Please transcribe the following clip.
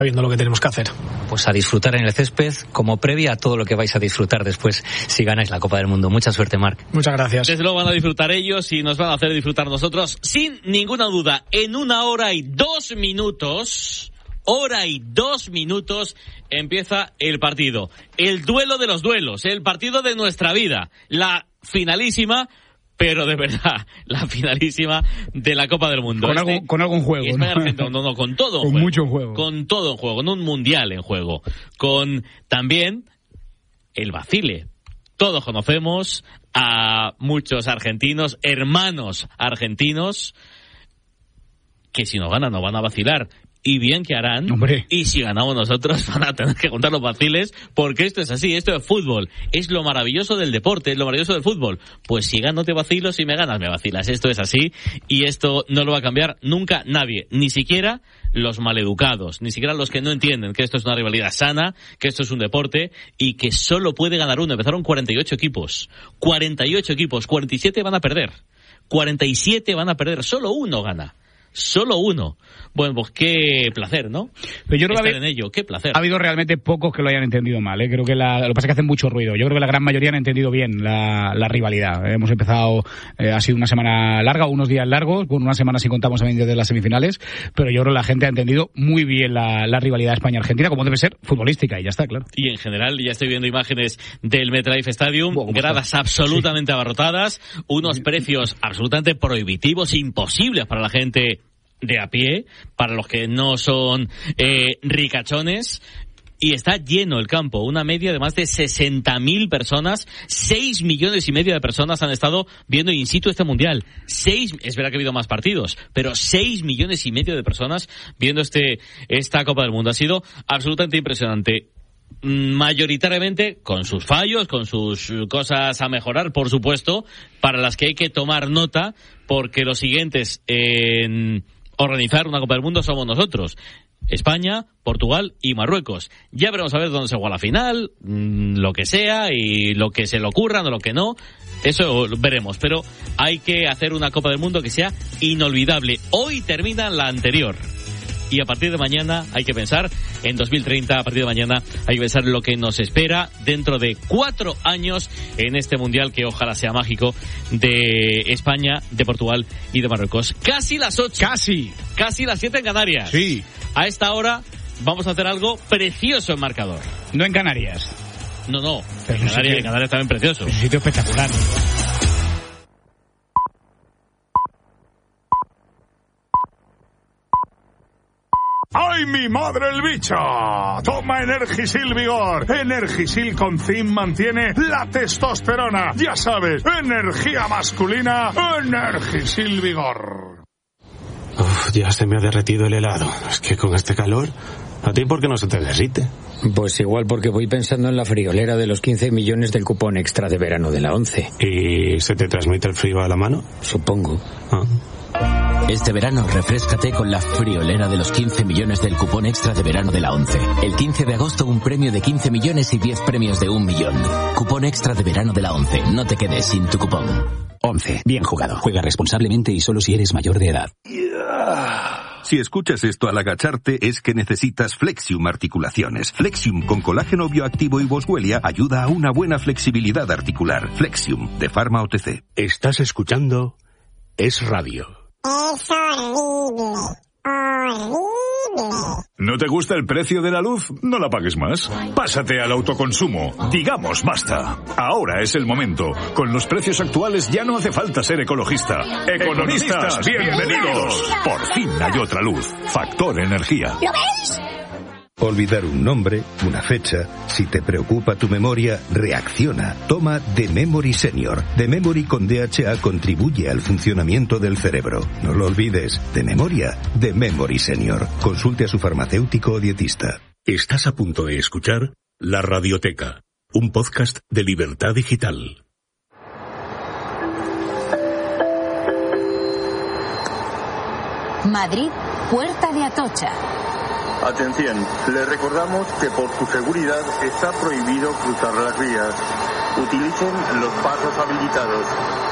Viendo lo que tenemos que hacer. Pues a disfrutar en el césped como previa a todo lo que vais a disfrutar después si ganáis la Copa del Mundo. Mucha suerte, Marc. Muchas gracias. Desde luego van a disfrutar ellos y nos van a hacer disfrutar nosotros sin ninguna duda. En 1 hora y 2 minutos, empieza el partido. El duelo de los duelos, el partido de nuestra vida, la finalísima, pero de verdad, la finalísima de la Copa del Mundo. Con algún juego, ¿no? Con todo en juego. Con mucho en juego. Con todo en juego, con un mundial en juego. Con también el vacile. Todos conocemos a muchos argentinos, hermanos argentinos, que si nos ganan nos van a vacilar. Y bien que harán. Hombre. Y si ganamos nosotros van a tener que contar los vaciles, porque esto es así, esto es fútbol. Es lo maravilloso del deporte, es lo maravilloso del fútbol. Pues si gano te vacilo, si me ganas me vacilas. Esto es así y esto no lo va a cambiar nunca nadie, ni siquiera los maleducados, ni siquiera los que no entienden que esto es una rivalidad sana, que esto es un deporte y que solo puede ganar uno. Empezaron 48 equipos, 47 van a perder, 47 van a perder, solo uno gana. Solo uno. Bueno, pues qué placer, ¿no? Pero yo creo estar en ello, qué placer. Ha habido realmente pocos que lo hayan entendido mal, ¿eh? Creo que lo que pasa es que hacen mucho ruido. Yo creo que la gran mayoría han entendido bien la rivalidad. Hemos empezado, ha sido una semana larga, unos días largos, con una semana si contamos también desde las semifinales, pero yo creo que la gente ha entendido muy bien la rivalidad España-Argentina, como debe ser futbolística, y ya está, claro. Y en general, ya estoy viendo imágenes del MetLife Stadium, gradas absolutamente abarrotadas, unos precios absolutamente prohibitivos, imposibles para la gente de a pie, para los que no son ricachones, y está lleno el campo, una media de más de 60.000 personas, 6 millones y medio de personas han estado viendo in situ este mundial. Es verdad que ha habido más partidos, pero 6 millones y medio de personas viendo esta Copa del Mundo. Ha sido absolutamente impresionante. Mayoritariamente con sus fallos, con sus cosas a mejorar, por supuesto, para las que hay que tomar nota, porque los siguientes en organizar una Copa del Mundo somos nosotros: España, Portugal y Marruecos. Ya veremos a ver dónde se juega la final, lo que sea, y lo que se le ocurra, no lo que no, eso veremos, pero hay que hacer una Copa del Mundo que sea inolvidable. Hoy termina la anterior y a partir de mañana hay que pensar en 2030, a partir de mañana hay que pensar en lo que nos espera dentro de 4 años en este mundial que ojalá sea mágico, de España, de Portugal y de Marruecos. Casi las 8. Casi las 7 en Canarias. Sí. A esta hora vamos a hacer algo precioso en marcador. No en Canarias. No. Pero En Canarias también precioso. Es un sitio espectacular. ¡Ay, mi madre el bicho! Toma Energisil Vigor. Energisil con zinc mantiene la testosterona. Ya sabes, energía masculina, Energisil Vigor. Uf, ya se me ha derretido el helado. Es que con este calor, ¿a ti por qué no se te derrite? Pues igual porque voy pensando en la friolera de los 15 millones del cupón extra de verano de la 11. ¿Y se te transmite el frío a la mano? Supongo. Este verano refréscate con la friolera de los 15 millones del cupón extra de verano de la 11. El 15 de agosto un premio de 15 millones y 10 premios de 1 millón. Cupón extra de verano de la 11. No te quedes sin tu cupón. 11. Bien jugado. Juega responsablemente y solo si eres mayor de edad. Si escuchas esto al agacharte es que necesitas Flexium Articulaciones. Flexium con colágeno bioactivo y boswellia ayuda a una buena flexibilidad articular. Flexium, de Pharma OTC. Estás escuchando Es Radio. Es horrible. ¿No te gusta el precio de la luz? No la pagues más. Pásate al autoconsumo. Digamos basta. Ahora es el momento. Con los precios actuales ya no hace falta ser ecologista. Economistas, bienvenidos. Por fin hay otra luz. Factor Energía. ¿Lo ves? Olvidar un nombre, una fecha. Si te preocupa tu memoria, reacciona. Toma The Memory Senior. The Memory con DHA contribuye al funcionamiento del cerebro. No lo olvides. De memoria, The Memory Senior. Consulte a su farmacéutico o dietista. Estás a punto de escuchar La Radioteca, un podcast de Libertad Digital. Madrid, Puerta de Atocha. Atención, les recordamos que por su seguridad está prohibido cruzar las vías. Utilicen los pasos habilitados.